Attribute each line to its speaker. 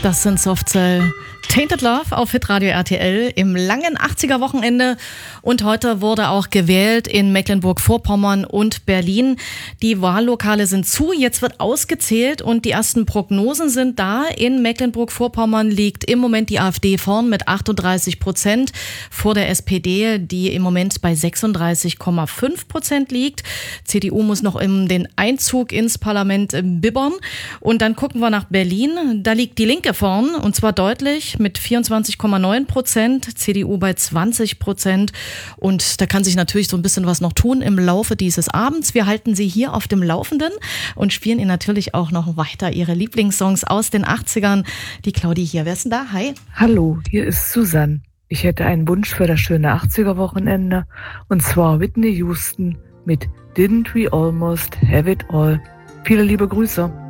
Speaker 1: Das sind Softcell. Tainted Love auf Hitradio RTL im langen 80er-Wochenende. Und heute wurde auch gewählt in Mecklenburg-Vorpommern und Berlin. Die Wahllokale sind zu, jetzt wird ausgezählt und die ersten Prognosen sind da. In Mecklenburg-Vorpommern liegt im Moment die AfD vorn mit 38% vor der SPD, die im Moment bei 36,5% liegt. CDU muss noch den Einzug ins Parlament bibbern. Und dann gucken wir nach Berlin. Da liegt die Linke vorn und zwar deutlich mit 24,9%, CDU bei 20%. Und da kann sich natürlich so ein bisschen was noch tun im Laufe dieses Abends. Wir halten Sie hier auf dem Laufenden und spielen Ihnen natürlich auch noch weiter Ihre Lieblingssongs aus den 80ern. Die Claudi hier. Wer ist denn da? Hi.
Speaker 2: Hallo, hier ist Susanne. Ich hätte einen Wunsch für das schöne 80er-Wochenende und zwar Whitney Houston mit Didn't We Almost Have It All. Viele liebe Grüße.